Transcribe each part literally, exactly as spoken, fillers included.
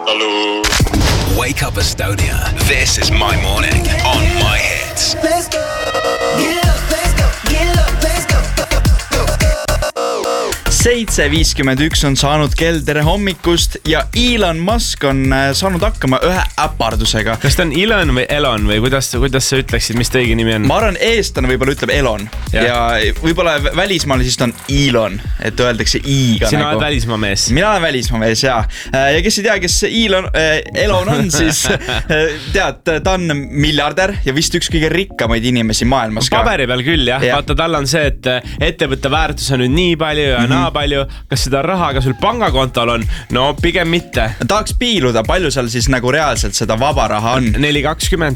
Hello. Wake up Estonia. This is my morning on My Hits. Let's go. Get up, let's go. Get up, let's go. seitse viiskümmend üks on saanud kell, tere hommikust ja Elon Musk on saanud hakkama ühe äpardusega. Kas ta on Elon või Elon või kuidas, kuidas sa ütleksid, mis ta õige nimi on? Ma arvan, eestlane võib-olla ütleb Elon ja, ja võib-olla välismaal siis ta on Elon, et öeldakse I-ga. Sina nagu. oled välismaa mees. Mina olen välismaa mees, jaa. Ja kes ei tea, kes Elon, äh, Elon on, siis tead, ta on miljardär ja vist üks kõige rikkamaid inimesi maailmas ka. Paberi peal küll, jah. Ja. Vaata, tal on see, et ettevõtte väärtus on nüüd nii palju ja mm-hmm. naa palju. Kas seda raha ka sul pangakontol on? No pigem mitte. Tahaks piiluda, palju seal siis nagu reaalselt seda vaba raha on? neli kakskümmend.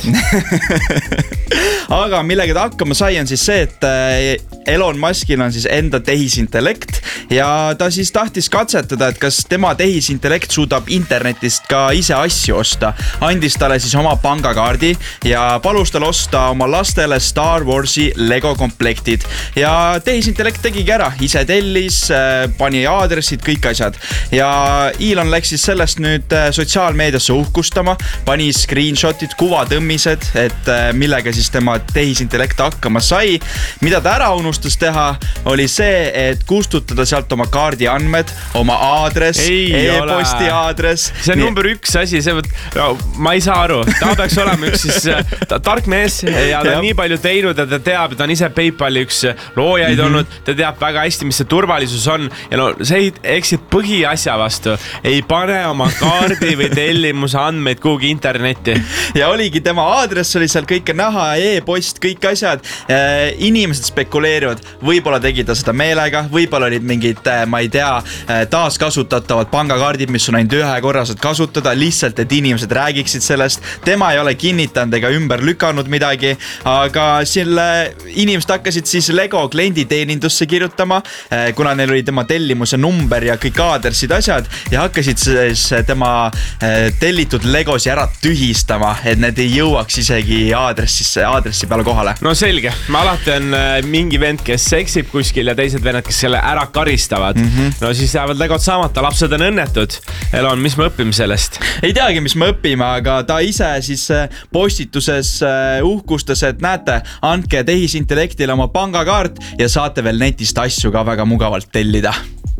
Aga millega ta hakkama sai on siis see, et Elon Muskil on siis enda tehisintellekt ja ta siis tahtis katsetada, et kas tema tehisintellekt suudab internetist ka ise asju osta. Andis talle siis oma pangakaardi ja palus tal osta oma lastele Star Warsi Lego komplektid. Ja tehisintellekt tegigi ära, ise tellis, pani aadressid, kõik asjad. Ja Elon läks siis sellest nüüd sotsiaalmeediasse uhkustama, pani screenshotid, kuvatõmmised, et millega siis tema tehisintellekt hakkama sai. Mida ta ära unustas teha, oli see, et kustutada sealt oma kaardi andmed, oma aadress, e-posti aadress. See on Nii... number üks asi, see, no, ma ei saa aru. Ta peaks olema üks siis ta, tark mees ja ta on nii palju teinud ja ta teab, ta on ise PayPali üks loojaid mm-hmm. olnud, ta teab väga hästi, mis see turvalisus on ja no see eksid põhiasja vastu. Ei pane oma kaardi või tellimuse andmeid kuhugi internetti. Ja oligi tema aadress oli seal kõike näha, e-post, kõik asjad. Inimesed spekuleerivad, võib-olla tegi ta seda meelega, võib-olla olid mingid, ma ei tea, taaskasutatavad pangakaardid, mis on ainult ühe korra saad kasutada, lihtsalt, et inimesed räägiksid sellest. Tema ei ole kinnitanud ega ümber lükanud midagi, aga selle inimesed hakkasid siis Lego klienditeenindusse kirjutama, kuna neil oli tema tellimuse number ja kõik aadressid asjad ja hakkasid siis tema tellitud Legosi ära tühistama, et need ei jõuaks isegi aadressisse, aadressi peale kohale. No selge, ma alati on mingi vend, kes eksib kuskil ja teised vennad, kes selle ära karistavad. Mm-hmm. No siis jäävad Legod saamata, lapsed on õnnetud. Elon, mis me õpime sellest? Ei teagi, mis me õpime, aga ta ise siis postituses uhkustas, et näete, andke tehisintellektile oma pangakaart ja saate veel netist asju ka väga mugavalt tellida.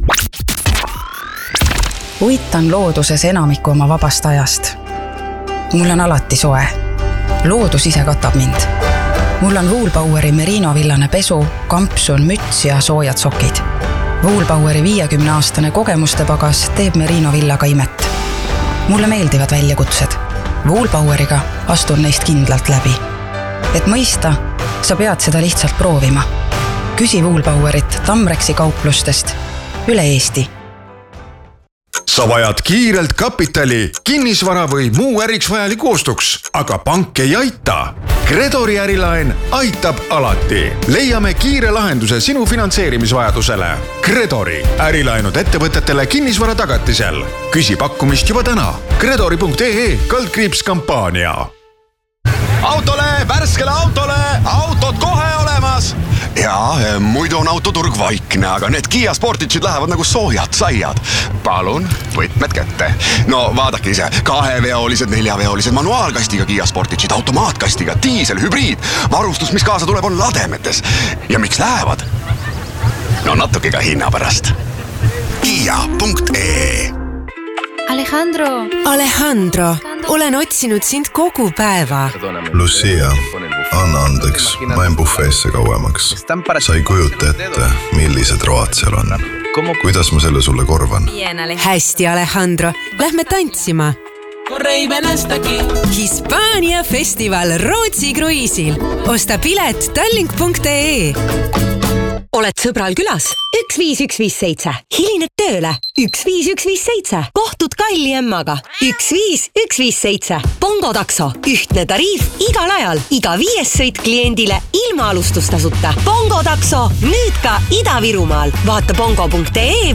Uitan looduses enamiku oma vabast ajast. Mul on alati soe. Loodus ise katab mind. Mul on Woolbaueri Merino villane pesu, kampsun, müts ja soojad sokid. Woolbaueri viiekümne aastane kogemuste pagas teeb Merino villaga imet. Mulle meeldivad väljakutsed. Woolbaueriga astun neist kindlalt läbi. Et mõista, sa pead seda lihtsalt proovima. Küsi Woolbauerit Tamreksi kauplustest üle Eesti. Sa vajad kiirelt kapitali, kinnisvara või muu äriks vajaliku ostuks, aga pank ei aita. Credori ärilaen aitab alati. Leiame kiire lahenduse sinu finantseerimisvajadusele. Credori ärilaenud ettevõtetele kinnisvara tagatisel. Küsi pakkumist juba täna. Credori punkt ee kaldkriips kampaania. Autole, värskele autole, autod kohe olemas. Ja, muidu on autoturg vaikne, aga need Kia Sportage'id lähevad nagu soojad saiad. Palun, võtmed kätte. No vaadake ise, kaheveolised, neljaveolised, manuaalkastiga Kia Sportage'id, automaatkastiga, diisel, hübriid. Varustus, mis kaasa tuleb, on lademetes. Ja miks lähevad? No natuke ka hinna pärast. Kia punkt ee Alejandro. Alejandro, olen otsinud sind kogu päeva. Lucia, anna andeks, ma en bufeesse kauemaks. Sa ei kujuta ette, millised road seal on. Kuidas ma selle sulle korvan? Hästi, Alejandro. Lähme tantsima. Hispaania festival Rootsi kruiisil. Osta pilet tallink punkt ee. Oled sõbral külas? üks viis üks viis seitse. Hilined tööle? üks viis üks viis seitse. Kohtud kalli emmaga? üks viis üks viis seitse. Bongo takso. Ühtne tariif igal ajal. Iga viies sõit kliendile ilma alustustasuta. Bongo takso. Nüüd ka Ida-Virumaal. Vaata bongo punkt ee